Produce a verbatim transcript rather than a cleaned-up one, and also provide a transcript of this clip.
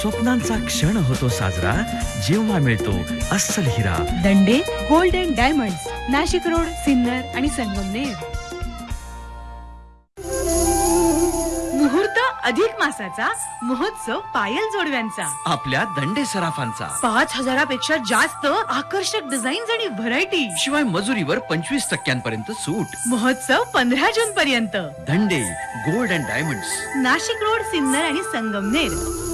स्वप्नांचा क्षण होतो साजरा जेव्हा मिळतो अस्सल हिरा. दंडे gold and diamonds, Nashik road, Sinnar आणि संगमनेर. मुहूर्त अधिक मासाचा महोत्सव पायल जोडव्यांचा, आपल्या दंडे सराफांचा. पाच हजारापेक्षा जास्त आकर्षक डिझाईन्स आणि व्हरायटी, शिवाय मजुरीवर पंचवीस टक्क्यांपर्यंत सूट. महोत्सव पंधरा जून पर्यंत. दंडे gold and diamonds, Nashik road, Sinnar आणि संगमनेर.